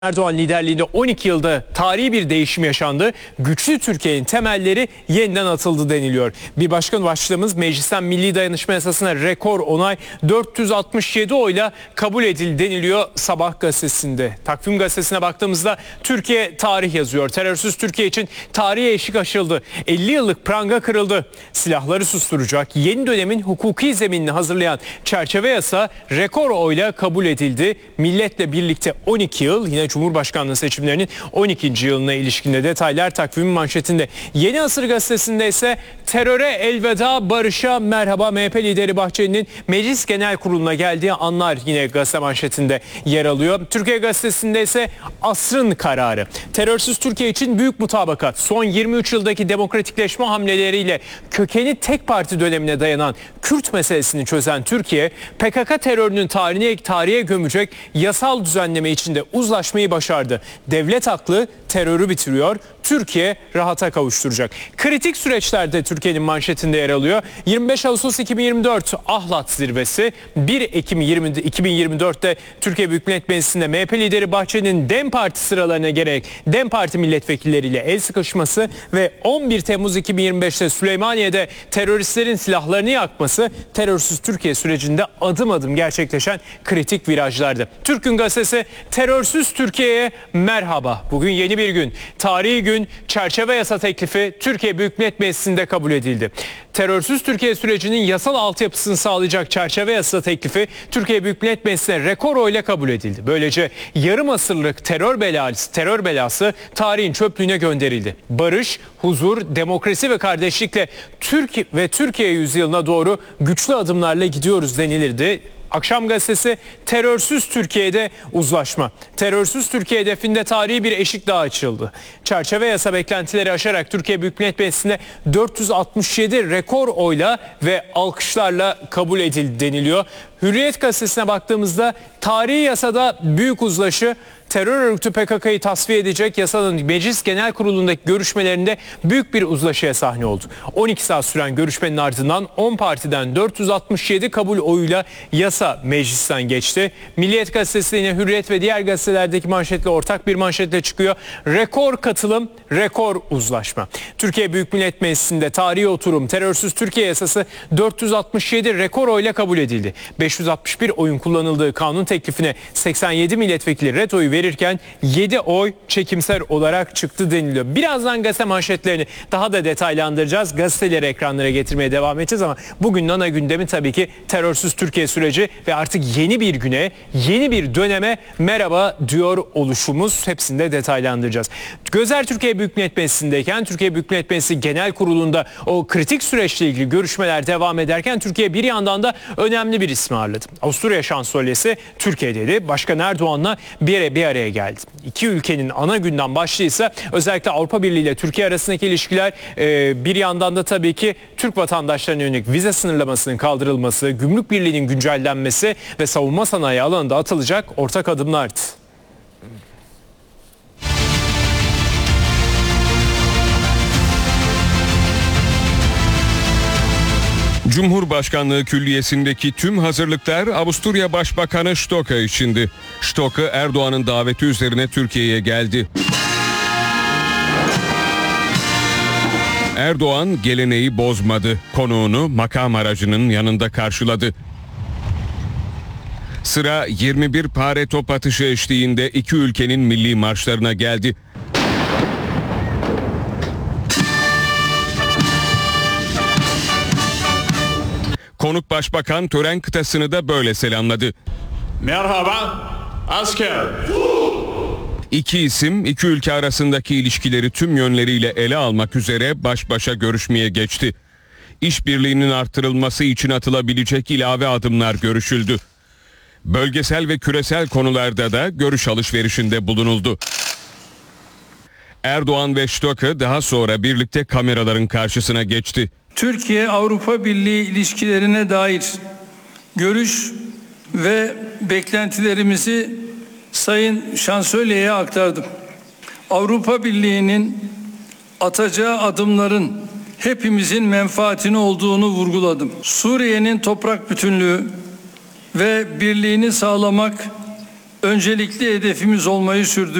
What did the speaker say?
Erdoğan liderliğinde 12 yılda tarihi bir değişim yaşandı. Güçlü Türkiye'nin temelleri yeniden atıldı deniliyor. Bir başka başlığımız meclisten Milli Dayanışma Yasası'na rekor onay 467 oyla kabul edildi deniliyor Sabah gazetesinde. Takvim gazetesine baktığımızda Türkiye tarih yazıyor. Terörsüz Türkiye için tarihe eşik aşıldı. 50 yıllık pranga kırıldı. Silahları susturacak yeni dönemin hukuki zeminini hazırlayan çerçeve yasa rekor oyla kabul edildi. Milletle birlikte 12 yıl, yine Cumhurbaşkanlığı seçimlerinin 12. yılına ilişkin de detaylar takvimin manşetinde. Yeni Asır gazetesinde ise teröre elveda, barışa merhaba. MHP lideri Bahçeli'nin Meclis Genel Kurulu'na geldiği anlar yine gazete manşetinde yer alıyor. Türkiye gazetesinde ise asrın kararı. Terörsüz Türkiye için büyük mutabakat. Son 23 yıldaki demokratikleşme hamleleriyle kökeni tek parti dönemine dayanan Kürt meselesini çözen Türkiye, PKK terörünün tarihe gömecek yasal düzenleme içinde uzlaşmayı başardı. Devlet aklı terörü bitiriyor. Türkiye rahata kavuşturacak. Kritik süreçlerde Türkiye'nin manşetinde yer alıyor. 25 Ağustos 2024 Ahlat zirvesi. 1 Ekim 2024'te Türkiye Büyük Millet Meclisi'nde MHP lideri Bahçeli'nin DEM Parti sıralarına gerek DEM Parti milletvekilleriyle el sıkışması ve 11 Temmuz 2025'te Süleymaniye'de teröristlerin silahlarını yakması terörsüz Türkiye sürecinde adım adım gerçekleşen kritik virajlardı. Türk Gün Gazetesi terörsüz Türkiye'ye merhaba. Bugün yeni bir gün. Tarihi gün çerçeve yasa teklifi Türkiye Büyük Millet Meclisi'nde kabul edildi. Terörsüz Türkiye sürecinin yasal altyapısını sağlayacak çerçeve yasa teklifi Türkiye Büyük Millet Meclisi'ne rekor oyla kabul edildi. Böylece yarım asırlık terör belası tarihin çöplüğüne gönderildi. Barış, huzur, demokrasi ve kardeşlikle Türkiye yüzyılına doğru güçlü adımlarla gidiyoruz denilirdi. Akşam gazetesi terörsüz Türkiye'de uzlaşma. Terörsüz Türkiye hedefinde tarihi bir eşik daha açıldı. Çerçeve yasa beklentileri aşarak Türkiye Büyük Millet Meclisi'ne 467 rekor oyla ve alkışlarla kabul edildi deniliyor. Hürriyet gazetesine baktığımızda tarihi yasada büyük uzlaşı, terör örgütü PKK'yı tasfiye edecek yasanın Meclis Genel Kurulu'ndaki görüşmelerinde büyük bir uzlaşıya sahne oldu. 12 saat süren görüşmenin ardından 10 partiden 467 kabul oyuyla yasa meclisten geçti. Milliyet gazetesi yine Hürriyet ve diğer gazetelerdeki manşetle ortak bir manşetle çıkıyor. Rekor katılım, rekor uzlaşma. Türkiye Büyük Millet Meclisi'nde tarihi oturum terörsüz Türkiye yasası 467 rekor oyla kabul edildi. 561 oyun kullanıldığı kanun teklifine 87 milletvekili ret oyu verirken 7 oy çekimser olarak çıktı deniliyor. Birazdan gazete manşetlerini daha da detaylandıracağız. Gazeteleri ekranlara getirmeye devam edeceğiz ama bugün ana gündemi tabii ki terörsüz Türkiye süreci ve artık yeni bir güne, yeni bir döneme merhaba diyor oluşumuz. Hepsini de detaylandıracağız. Gözler Türkiye Büyük Millet Meclisi'ndeyken Türkiye Büyük Millet Meclisi Genel Kurulu'nda o kritik süreçle ilgili görüşmeler devam ederken Türkiye bir yandan da önemli bir ismi ağırladı. Avusturya Şansölyesi Türkiye'deydi. Başkan Erdoğan'la bir araya geldi. İki ülkenin ana gündem başlığıysa özellikle Avrupa Birliği ile Türkiye arasındaki ilişkiler, bir yandan da tabii ki Türk vatandaşlarına yönelik vize sınırlamasının kaldırılması, gümrük birliğinin güncellenmesi ve savunma sanayi alanında atılacak ortak adımlardı. Cumhurbaşkanlığı Külliyesi'ndeki tüm hazırlıklar Avusturya Başbakanı Stocker içindi. Stocker Erdoğan'ın daveti üzerine Türkiye'ye geldi. Erdoğan geleneği bozmadı. Konuğunu makam aracının yanında karşıladı. Sıra 21 pare top atışı eşliğinde iki ülkenin milli marşlarına geldi. Konuk başbakan tören kıtasını da böyle selamladı. Merhaba asker. İki isim iki ülke arasındaki ilişkileri tüm yönleriyle ele almak üzere baş başa görüşmeye geçti. İşbirliğinin artırılması için atılabilecek ilave adımlar görüşüldü. Bölgesel ve küresel konularda da görüş alışverişinde bulunuldu. Erdoğan ve Stocker daha sonra birlikte kameraların karşısına geçti. Türkiye-Avrupa Birliği ilişkilerine dair görüş ve beklentilerimizi Sayın Şansölye'ye aktardım. Avrupa Birliği'nin atacağı adımların hepimizin menfaatine olduğunu vurguladım. Suriye'nin toprak bütünlüğü ve birliğini sağlamak öncelikli hedefimiz olmayı sürdürüyoruz.